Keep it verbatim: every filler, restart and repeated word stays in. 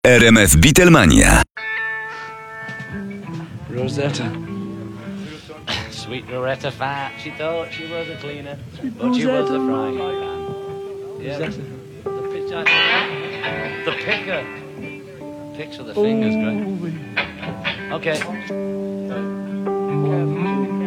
R M F Beatlemania. Rosetta. Sweet Loretta Fat, she thought she was a cleaner, Sweet but she was a Rosetta. frying pan. Yeah, Rosetta. the pitcher. The picker. Picks with the fingers, great. Okay.